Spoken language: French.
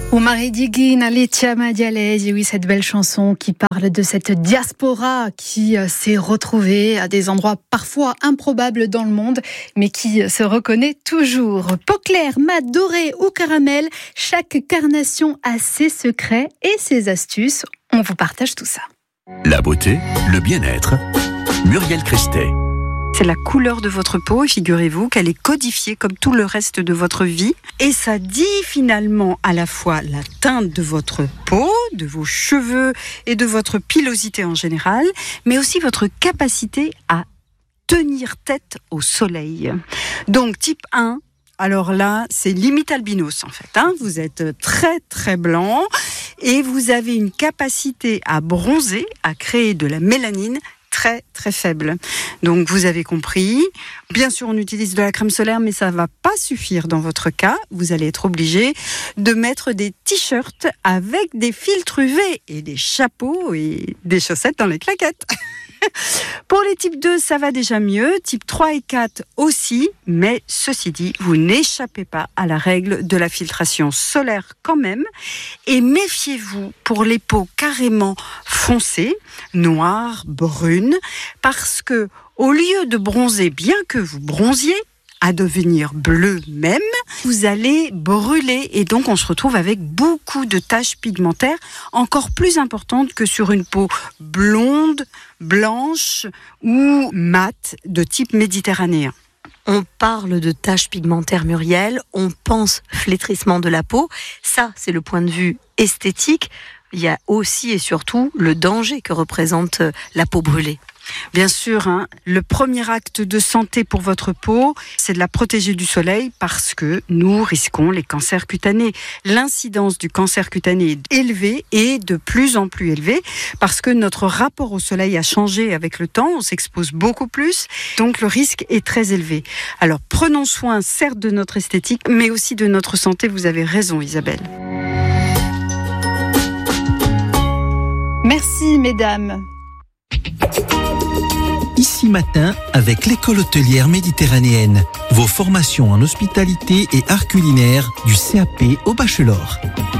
Umare Dighin, Letia Madialez, oui, cette belle chanson qui parle de cette diaspora qui s'est retrouvée à des endroits parfois improbables dans le monde, mais qui se reconnaît toujours. Peau claire, mat, doré ou caramel, chaque carnation a ses secrets et ses astuces. On vous partage tout ça. La beauté, le bien-être, Muriel Christet. C'est la couleur de votre peau et figurez-vous qu'elle est codifiée comme tout le reste de votre vie. Et ça dit finalement à la fois la teinte de votre peau, de vos cheveux et de votre pilosité en général, mais aussi votre capacité à tenir tête au soleil. Donc type 1, alors là c'est limite albinos en fait. Vous êtes très très blanc et vous avez une capacité à bronzer, à créer de la mélanine très très faible. Donc vous avez compris, bien sûr on utilise de la crème solaire mais ça va pas suffire dans votre cas, vous allez être obligé de mettre des t-shirts avec des filtres UV et des chapeaux et des chaussettes dans les claquettes. Pour les types 2, ça va déjà mieux, type 3 et 4 aussi, mais ceci dit, vous n'échappez pas à la règle de la filtration solaire quand même, et méfiez-vous pour les peaux carrément foncées, noires, brunes, parce que au lieu de bronzer, bien que vous bronziez, à devenir bleu même, vous allez brûler et donc on se retrouve avec beaucoup de taches pigmentaires encore plus importantes que sur une peau blonde, blanche ou mate de type méditerranéen. On parle de taches pigmentaires, Muriel, on pense flétrissement de la peau, ça c'est le point de vue esthétique, il y a aussi et surtout le danger que représente la peau brûlée. Bien sûr, le premier acte de santé pour votre peau, c'est de la protéger du soleil parce que nous risquons les cancers cutanés. L'incidence du cancer cutané est élevée et de plus en plus élevée parce que notre rapport au soleil a changé avec le temps, on s'expose beaucoup plus, donc le risque est très élevé. Alors prenons soin certes de notre esthétique, mais aussi de notre santé, vous avez raison Isabelle. Merci mesdames. Ici Matin avec l'école hôtelière méditerranéenne. Vos formations en hospitalité et art culinaire du CAP au bachelor.